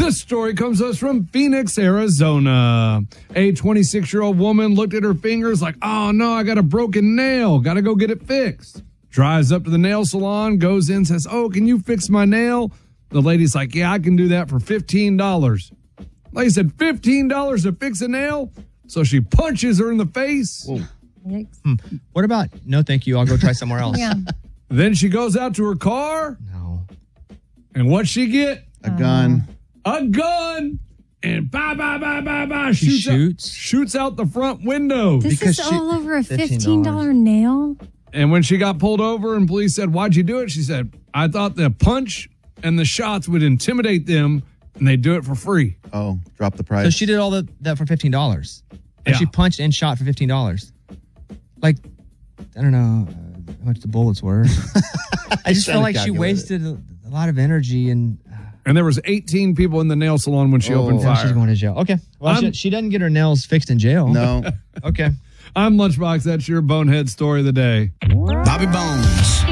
This story comes to us from Phoenix, Arizona. A 26-year-old woman looked at her fingers like, oh no, I got a broken nail. Got to go get it fixed. Drives up to the nail salon, goes in, says, oh, can you fix my nail? The lady's like, yeah, I can do that for $15. Lady said, $15 to fix a nail? So she punches her in the face. What about, no thank you, I'll go try somewhere else? Yeah. Then she goes out to her car. No. And what'd she get? A gun. A gun. And She shoots? shoots out the front window. This Because is she- all over a $15 $15 nail. And when she got pulled over and police said, why'd you do it? She said, I thought the punch and the shots would intimidate them and they'd do it for free. Oh, drop the price. So she did all that for $15. And Yeah. she punched and shot for $15. Like, I don't know how much the bullets were. I just feel like she wasted a lot of energy and And there was 18 people in the nail salon when she opened now fire. she's going to jail. Okay. Well, she doesn't get her nails fixed in jail. No. Okay. I'm Lunchbox. That's your bonehead story of the day. Bobby Bones.